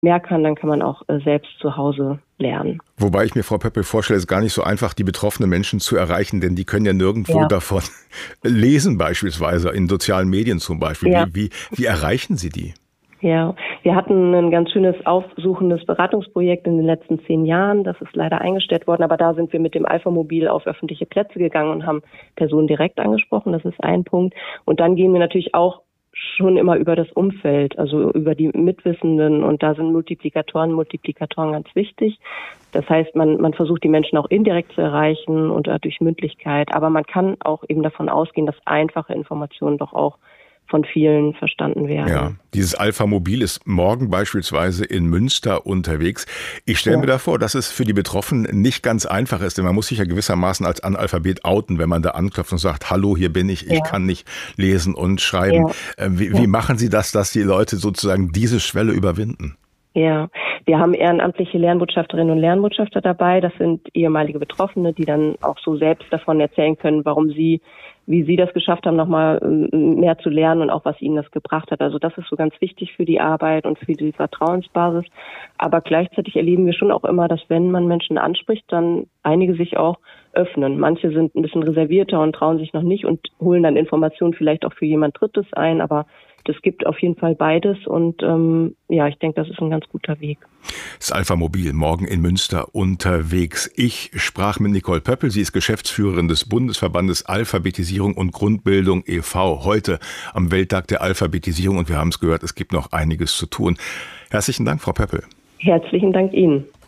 mehr kann, dann kann man auch selbst zu Hause lernen. Wobei ich mir, Frau Pöppel, vorstelle, es ist gar nicht so einfach, die betroffenen Menschen zu erreichen, denn die können ja nirgendwo davon lesen, beispielsweise in sozialen Medien zum Beispiel. Ja. Wie erreichen Sie die? Ja, wir hatten ein ganz schönes aufsuchendes Beratungsprojekt in den letzten 10 Jahren. Das ist leider eingestellt worden, aber da sind wir mit dem Alpha-Mobil auf öffentliche Plätze gegangen und haben Personen direkt angesprochen. Das ist ein Punkt. Und dann gehen wir natürlich auch schon immer über das Umfeld, also über die Mitwissenden, und da sind Multiplikatoren ganz wichtig. Das heißt, man versucht die Menschen auch indirekt zu erreichen und durch Mündlichkeit, aber man kann auch eben davon ausgehen, dass einfache Informationen doch auch von vielen verstanden werden. Ja, dieses Alpha-Mobil ist morgen beispielsweise in Münster unterwegs. Ich stelle mir da vor, dass es für die Betroffenen nicht ganz einfach ist, denn man muss sich ja gewissermaßen als Analphabet outen, wenn man da anklopft und sagt, hallo, hier bin ich kann nicht lesen und schreiben. Wie machen Sie das, dass die Leute sozusagen diese Schwelle überwinden? Ja, wir haben ehrenamtliche Lernbotschafterinnen und Lernbotschafter dabei. Das sind ehemalige Betroffene, die dann auch so selbst davon erzählen können, wie sie das geschafft haben, nochmal mehr zu lernen und auch was ihnen das gebracht hat. Also das ist so ganz wichtig für die Arbeit und für die Vertrauensbasis. Aber gleichzeitig erleben wir schon auch immer, dass wenn man Menschen anspricht, dann einige sich auch öffnen. Manche sind ein bisschen reservierter und trauen sich noch nicht und holen dann Informationen vielleicht auch für jemand Drittes ein, aber das gibt auf jeden Fall beides und ich denke, das ist ein ganz guter Weg. Das Alpha-Mobil morgen in Münster unterwegs. Ich sprach mit Nicole Pöppel. Sie ist Geschäftsführerin des Bundesverbandes Alphabetisierung und Grundbildung e.V. Heute am Welttag der Alphabetisierung und wir haben es gehört, es gibt noch einiges zu tun. Herzlichen Dank, Frau Pöppel. Herzlichen Dank Ihnen.